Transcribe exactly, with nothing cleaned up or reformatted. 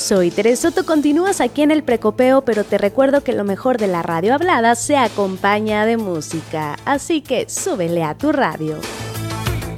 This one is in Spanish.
Soy Teresa Soto, continúas aquí en El Precopeo, pero te recuerdo que lo mejor de la radio hablada se acompaña de música, así que súbele a tu radio.